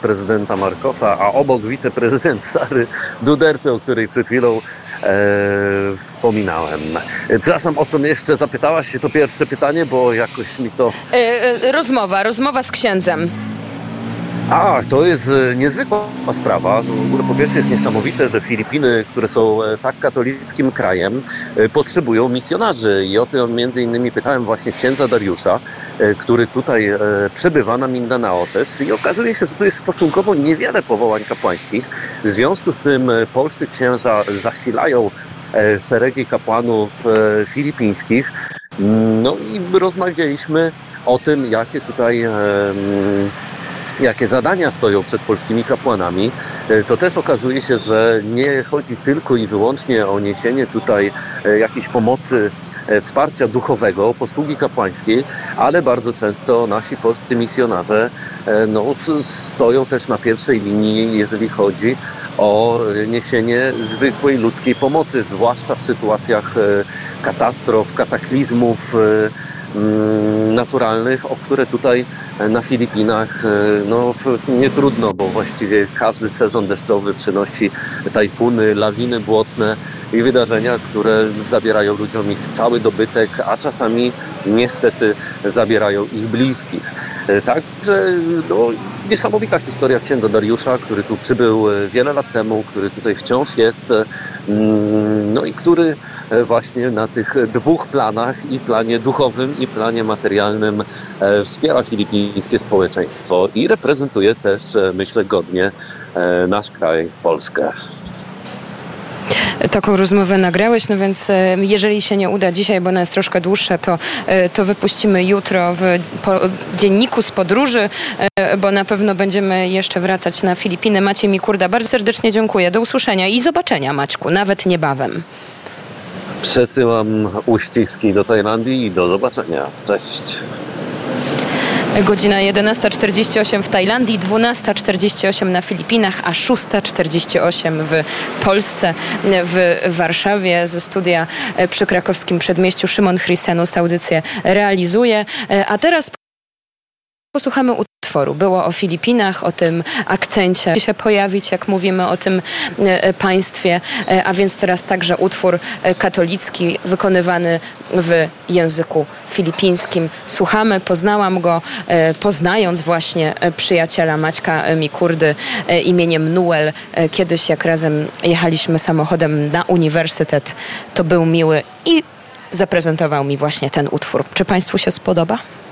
prezydenta Marcosa, a obok wiceprezydent Sary Duterte, o której przed chwilą wspominałem. Przepraszam, o co mnie jeszcze zapytałaś? To pierwsze pytanie, bo jakoś mi to... Rozmowa z księdzem. To jest niezwykła sprawa. W ogóle po pierwsze jest niesamowite, że Filipiny, które są tak katolickim krajem, potrzebują misjonarzy. I o tym między innymi pytałem właśnie księdza Dariusza, który tutaj przebywa na Mindanao też. I okazuje się, że tu jest stosunkowo niewiele powołań kapłańskich. W związku z tym polscy księża zasilają szeregi kapłanów filipińskich. No i rozmawialiśmy o tym, jakie zadania stoją przed polskimi kapłanami. To też okazuje się, że nie chodzi tylko i wyłącznie o niesienie tutaj jakiejś pomocy, wsparcia duchowego, posługi kapłańskiej, ale bardzo często nasi polscy misjonarze stoją też na pierwszej linii, jeżeli chodzi o niesienie zwykłej ludzkiej pomocy, zwłaszcza w sytuacjach katastrof, kataklizmów naturalnych, o które tutaj na Filipinach nie trudno, bo właściwie każdy sezon deszczowy przynosi tajfuny, lawiny błotne i wydarzenia, które zabierają ludziom ich cały dobytek, a czasami niestety zabierają ich bliskich. Także niesamowita historia księdza Dariusza, który tu przybył wiele lat temu, który tutaj wciąż jest, i który właśnie na tych dwóch planach, i planie duchowym, i planie materialnym, wspiera filipińskie społeczeństwo i reprezentuje też, myślę, godnie nasz kraj, Polskę. Taką rozmowę nagrałeś, więc jeżeli się nie uda dzisiaj, bo ona jest troszkę dłuższa, to wypuścimy jutro w dzienniku z podróży, bo na pewno będziemy jeszcze wracać na Filipiny. Maciej Mikurda, bardzo serdecznie dziękuję. Do usłyszenia i zobaczenia, Maćku, nawet niebawem. Przesyłam uściski do Tajlandii i do zobaczenia. Cześć. Godzina 11:48 w Tajlandii, 12:48 na Filipinach, a 6:48 w Polsce, w Warszawie. Ze studia przy krakowskim przedmieściu Szymon Chrystianus audycję realizuje. A teraz posłuchamy utworu. Było o Filipinach, o tym akcencie się pojawić, jak mówimy o tym państwie, a więc teraz także utwór katolicki wykonywany w języku filipińskim. Słuchamy, poznałam go, poznając właśnie przyjaciela Maćka Mikurdy imieniem Nuel. Kiedyś jak razem jechaliśmy samochodem na uniwersytet, to był miły i zaprezentował mi właśnie ten utwór. Czy Państwu się spodoba?